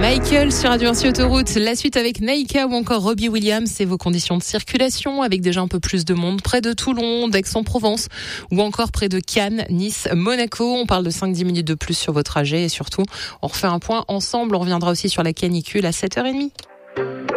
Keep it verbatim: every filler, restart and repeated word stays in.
Michael sur Radio un Autoroute. La suite avec Naïka ou encore Robbie Williams. C'est vos conditions de circulation avec déjà un peu plus de monde près de Toulon, d'Aix-en-Provence ou encore près de Cannes, Nice, Monaco. On parle de cinq à dix minutes de plus sur vos trajets et surtout, on refait un point ensemble. On reviendra aussi sur la canicule à sept heures trente.